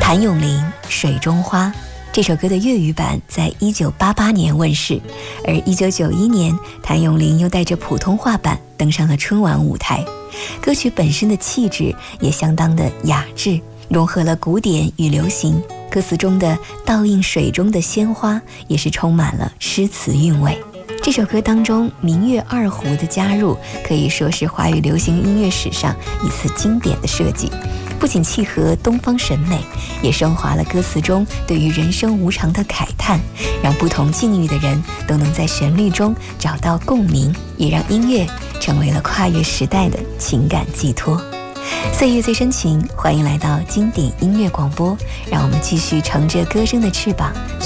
谭咏麟《水中花》这首歌的粤语版在1988年问世，而1991年谭咏麟又带着普通话版登上了春晚舞台。歌曲本身的气质也相当的雅致，融合了古典与流行，歌词中的倒映水中的鲜花也是充满了诗词韵味。这首歌当中民乐二胡的加入可以说是华语流行音乐史上一次经典的设计，不仅契合东方审美，也升华了歌词中对于人生无常的慨叹，让不同境遇的人都能在旋律中找到共鸣，也让音乐成为了跨越时代的情感寄托。岁月最深情，欢迎来到经典音乐广播，让我们继续乘着歌声的翅膀